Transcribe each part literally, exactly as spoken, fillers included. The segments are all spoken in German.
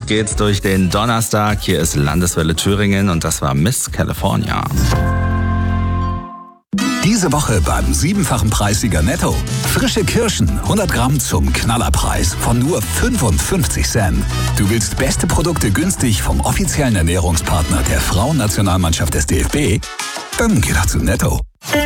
geht's durch den Donnerstag. Hier ist Landeswelle Thüringen und das war Miss California. Diese Woche beim siebenfachen Preissieger Netto. Frische Kirschen, hundert Gramm zum Knallerpreis von nur fünfundfünfzig Cent. Du willst beste Produkte günstig vom offiziellen Ernährungspartner der Frauennationalmannschaft des D F B? Dann geh doch zu Netto.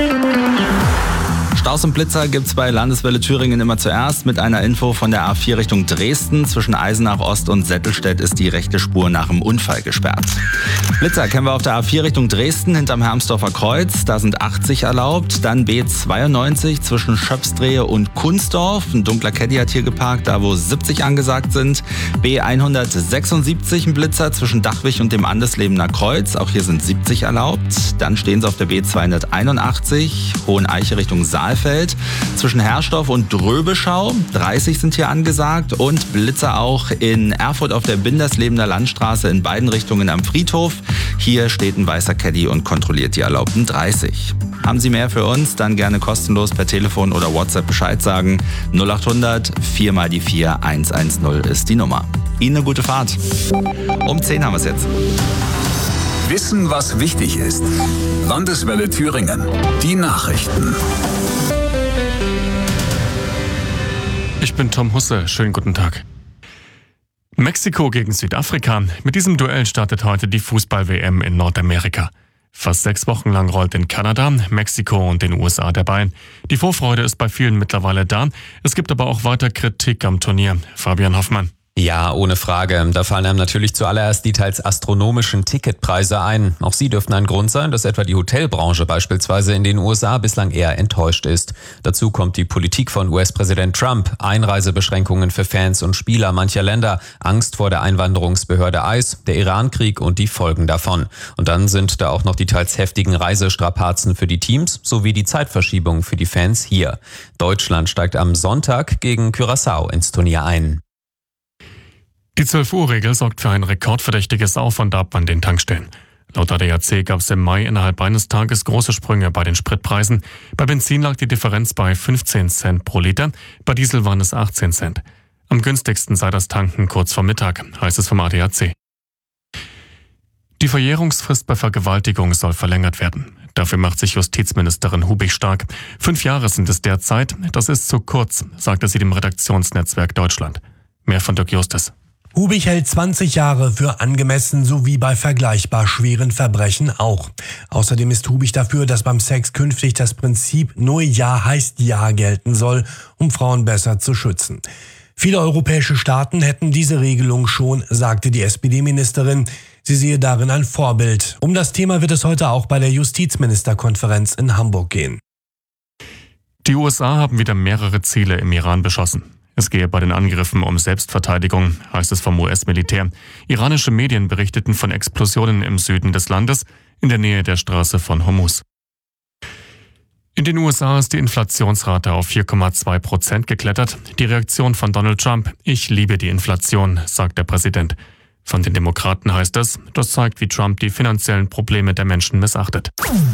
Staus und Blitzer gibt's bei Landeswelle Thüringen immer zuerst mit einer Info von der A vier Richtung Dresden. Zwischen Eisenach Ost und Settelstedt ist die rechte Spur nach dem Unfall gesperrt. Blitzer kennen wir auf der A vier Richtung Dresden hinterm Hermsdorfer Kreuz. Da sind achtzig erlaubt. Dann B zweiundneunzig zwischen Schöpfsdrehe und Kunsdorf. Ein dunkler Caddy hat hier geparkt, da wo siebzig angesagt sind. B hundertsechsundsiebzig ein Blitzer zwischen Dachwig und dem Andeslebener Kreuz. Auch hier sind siebzig erlaubt. Dann stehen sie auf der B zweihunderteinundachtzig Hoheneiche Richtung Saal. Zwischen Herrsdorf und Dröbeschau, dreißig sind hier angesagt und Blitzer auch in Erfurt auf der Binderslebener Landstraße in beiden Richtungen am Friedhof. Hier steht ein weißer Caddy und kontrolliert die erlaubten dreißig. Haben Sie mehr für uns? Dann gerne kostenlos per Telefon oder WhatsApp Bescheid sagen. null achthundert vier mal die vier hundertzehn ist die Nummer. Ihnen eine gute Fahrt. Um zehn haben wir es jetzt. Wissen, was wichtig ist. Landeswelle Thüringen. Die Nachrichten. Ich bin Tom Husse. Schönen guten Tag. Mexiko gegen Südafrika. Mit diesem Duell startet heute die Fußball-W M in Nordamerika. Fast sechs Wochen lang rollt in Kanada, Mexiko und den U S A der Ball. Die Vorfreude ist bei vielen mittlerweile da. Es gibt aber auch weiter Kritik am Turnier. Fabian Hoffmann. Ja, ohne Frage. Da fallen einem natürlich zuallererst die teils astronomischen Ticketpreise ein. Auch sie dürften ein Grund sein, dass etwa die Hotelbranche beispielsweise in den U S A bislang eher enttäuscht ist. Dazu kommt die Politik von U S-Präsident Trump, Einreisebeschränkungen für Fans und Spieler mancher Länder, Angst vor der Einwanderungsbehörde I C E, der Iran-Krieg und die Folgen davon. Und dann sind da auch noch die teils heftigen Reisestrapazen für die Teams sowie die Zeitverschiebung für die Fans hier. Deutschland steigt am Sonntag gegen Curaçao ins Turnier ein. Die zwölf-Uhr-Regel sorgt für ein rekordverdächtiges Auf und Ab an den Tankstellen. Laut A D A C gab es im Mai innerhalb eines Tages große Sprünge bei den Spritpreisen. Bei Benzin lag die Differenz bei fünfzehn Cent pro Liter, bei Diesel waren es achtzehn Cent. Am günstigsten sei das Tanken kurz vor Mittag, heißt es vom A D A C. Die Verjährungsfrist bei Vergewaltigung soll verlängert werden. Dafür macht sich Justizministerin Hubig stark. Fünf Jahre sind es derzeit, das ist zu kurz, sagte sie dem Redaktionsnetzwerk Deutschland. Mehr von Dirk Justus. Hubig hält zwanzig Jahre für angemessen, sowie bei vergleichbar schweren Verbrechen auch. Außerdem ist Hubig dafür, dass beim Sex künftig das Prinzip nur Ja heißt Ja gelten soll, um Frauen besser zu schützen. Viele europäische Staaten hätten diese Regelung schon, sagte die S P D-Ministerin. Sie sehe darin ein Vorbild. Um das Thema wird es heute auch bei der Justizministerkonferenz in Hamburg gehen. Die U S A haben wieder mehrere Ziele im Iran beschossen. Es gehe bei den Angriffen um Selbstverteidigung, heißt es vom U S-Militär. Iranische Medien berichteten von Explosionen im Süden des Landes, in der Nähe der Straße von Hormuz. In den U S A ist die Inflationsrate auf vier Komma zwei Prozent geklettert. Die Reaktion von Donald Trump: Ich liebe die Inflation, sagt der Präsident. Von den Demokraten heißt es, das zeigt, wie Trump die finanziellen Probleme der Menschen missachtet.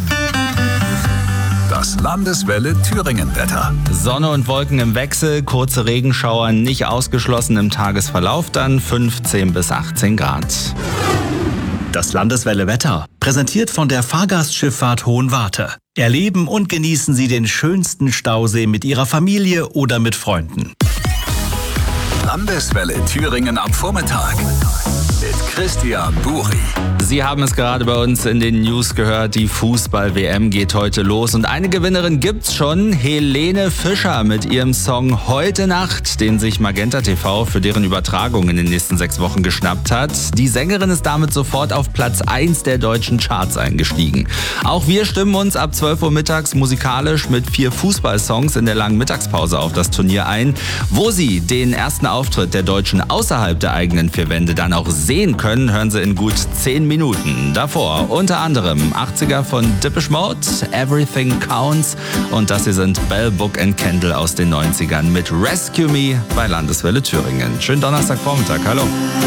Das Landeswelle Thüringen-Wetter. Sonne und Wolken im Wechsel, kurze Regenschauer nicht ausgeschlossen im Tagesverlauf, dann fünfzehn bis achtzehn Grad. Das Landeswelle Wetter, präsentiert von der Fahrgastschifffahrt Hohenwarte. Erleben und genießen Sie den schönsten Stausee mit Ihrer Familie oder mit Freunden. Landeswelle Thüringen am Vormittag mit Christian Buri. Sie haben es gerade bei uns in den News gehört, die Fußball-W M geht heute los und eine Gewinnerin gibt's schon, Helene Fischer mit ihrem Song Heute Nacht, den sich Magenta T V für deren Übertragung in den nächsten sechs Wochen geschnappt hat. Die Sängerin ist damit sofort auf Platz eins der deutschen Charts eingestiegen. Auch wir stimmen uns ab zwölf Uhr mittags musikalisch mit vier Fußballsongs in der langen Mittagspause auf das Turnier ein, wo Sie den ersten Auftritt der Deutschen außerhalb der eigenen vier Wände dann auch sehen können, hören Sie in gut zehn Minuten. Davor unter anderem achtziger von Depeche Mode, Everything Counts und das hier sind Bell, Book and Candle aus den neunzigern mit Rescue Me bei Landeswelle Thüringen. Schönen Donnerstagvormittag, hallo.